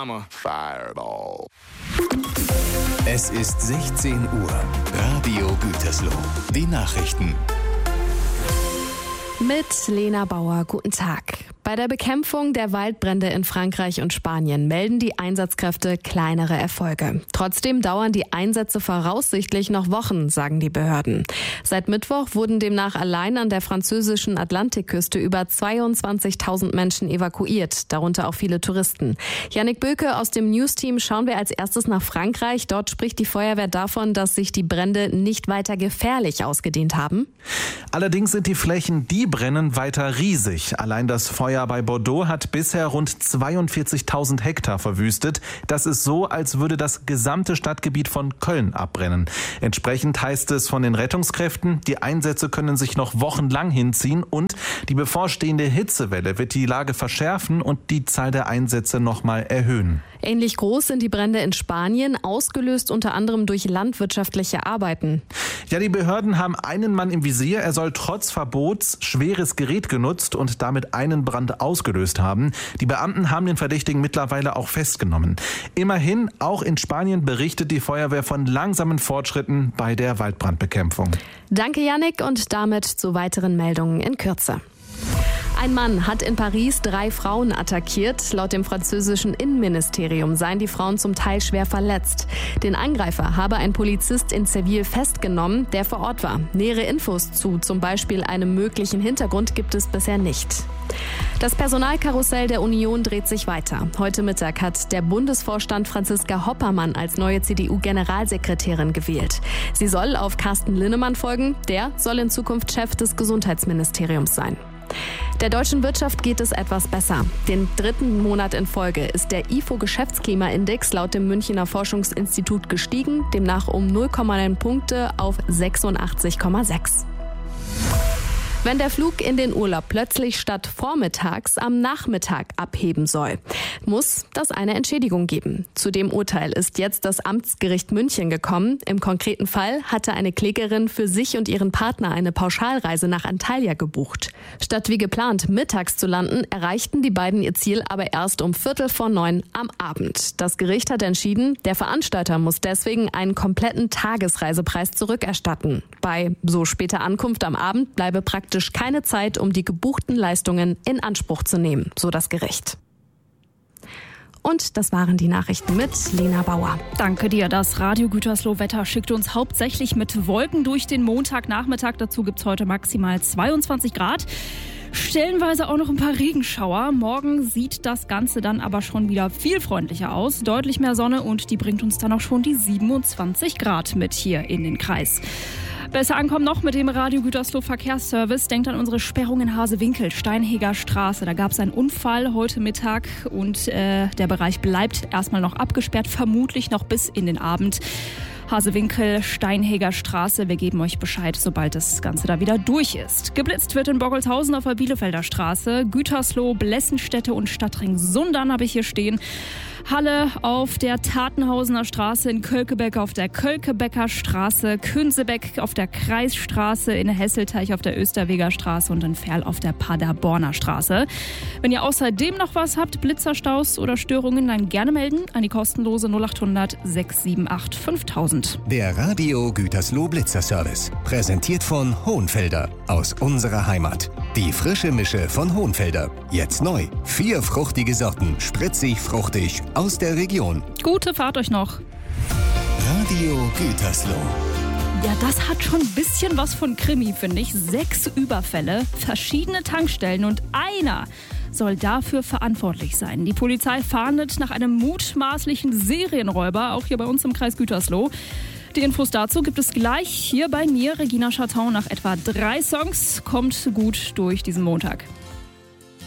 I'm a fireball. Es ist 16 Uhr. Radio Gütersloh. Die Nachrichten. Mit Lena Bauer, guten Tag. Bei der Bekämpfung der Waldbrände in Frankreich und Spanien melden die Einsatzkräfte kleinere Erfolge. Trotzdem dauern die Einsätze voraussichtlich noch Wochen, sagen die Behörden. Seit Mittwoch wurden demnach allein an der französischen Atlantikküste über 22.000 Menschen evakuiert, darunter auch viele Touristen. Yannick Böke aus dem News-Team schauen wir als erstes nach Frankreich. Dort spricht die Feuerwehr davon, dass sich die Brände nicht weiter gefährlich ausgedehnt haben. Allerdings sind die Flächen, die brennen, weiter riesig. Allein das Feuer bei Bordeaux hat bisher rund 42.000 Hektar verwüstet. Das ist so, als würde das gesamte Stadtgebiet von Köln abbrennen. Entsprechend heißt es von den Rettungskräften, die Einsätze können sich noch wochenlang hinziehen und die bevorstehende Hitzewelle wird die Lage verschärfen und die Zahl der Einsätze nochmal erhöhen. Ähnlich groß sind die Brände in Spanien, ausgelöst unter anderem durch landwirtschaftliche Arbeiten. Ja, die Behörden haben einen Mann im Visier. Er soll trotz Verbots schweres Gerät genutzt und damit einen Brand ausgelöst haben. Die Beamten haben den Verdächtigen mittlerweile auch festgenommen. Immerhin, auch in Spanien berichtet die Feuerwehr von langsamen Fortschritten bei der Waldbrandbekämpfung. Danke, Yannick, und damit zu weiteren Meldungen in Kürze. Ein Mann hat in Paris 3 Frauen attackiert. Laut dem französischen Innenministerium seien die Frauen zum Teil schwer verletzt. Den Angreifer habe ein Polizist in Seville festgenommen, der vor Ort war. Nähere Infos zu zum Beispiel einem möglichen Hintergrund gibt es bisher nicht. Das Personalkarussell der Union dreht sich weiter. Heute Mittag hat der Bundesvorstand Franziska Hoppermann als neue CDU-Generalsekretärin gewählt. Sie soll auf Carsten Linnemann folgen. Der soll in Zukunft Chef des Gesundheitsministeriums sein. Der deutschen Wirtschaft geht es etwas besser. Den 3. Monat in Folge ist der IFO-Geschäftsklimaindex laut dem Münchner Forschungsinstitut gestiegen, demnach um 0,9 Punkte auf 86,6. Wenn der Flug in den Urlaub plötzlich statt vormittags am Nachmittag abheben soll, muss das eine Entschädigung geben. Zu dem Urteil ist jetzt das Amtsgericht München gekommen. Im konkreten Fall hatte eine Klägerin für sich und ihren Partner eine Pauschalreise nach Antalya gebucht. Statt wie geplant mittags zu landen, erreichten die beiden ihr Ziel aber erst um 8:45 am Abend. Das Gericht hat entschieden, der Veranstalter muss deswegen einen kompletten Tagesreisepreis zurückerstatten. Bei so später Ankunft am Abend bleibe praktisch keine Zeit, um die gebuchten Leistungen in Anspruch zu nehmen, so das Gericht. Und das waren die Nachrichten mit Lena Bauer. Danke dir. Das Radio Gütersloh Wetter schickt uns hauptsächlich mit Wolken durch den Montagnachmittag. Dazu gibt's heute maximal 22 Grad. Stellenweise auch noch ein paar Regenschauer. Morgen sieht das Ganze dann aber schon wieder viel freundlicher aus. Deutlich mehr Sonne und die bringt uns dann auch schon die 27 Grad mit hier in den Kreis. Besser ankommen noch mit dem Radio Gütersloh Verkehrsservice. Denkt an unsere Sperrung in Hasewinkel, Steinheger Straße. Da gab es einen Unfall heute Mittag und der Bereich bleibt erstmal noch abgesperrt, vermutlich noch bis in den Abend. Hasewinkel, Steinheger Straße. Wir geben euch Bescheid, sobald das Ganze da wieder durch ist. Geblitzt wird in Bockelshausen auf der Bielefelder Straße. Gütersloh, Blessenstädte und Stadtring Sundern habe ich hier stehen. Halle auf der Tatenhausener Straße, in Kölkebeck auf der Kölkebecker Straße, Künsebeck auf der Kreisstraße, in Hesselteich auf der Österweger Straße und in Ferl auf der Paderborner Straße. Wenn ihr außerdem noch was habt, Blitzerstaus oder Störungen, dann gerne melden an die kostenlose 0800 678 5000. Der Radio Gütersloh Blitzerservice. Präsentiert von Hohenfelder aus unserer Heimat. Die frische Mische von Hohenfelder. Jetzt neu. 4 fruchtige Sorten. Spritzig, fruchtig. Aus der Region. Gute Fahrt euch noch. Radio Gütersloh. Ja, das hat schon ein bisschen was von Krimi, finde ich. 6 Überfälle, verschiedene Tankstellen und einer soll dafür verantwortlich sein. Die Polizei fahndet nach einem mutmaßlichen Serienräuber, auch hier bei uns im Kreis Gütersloh. Die Infos dazu gibt es gleich hier bei mir, Regina Chatton, nach etwa 3 Songs. Kommt gut durch diesen Montag.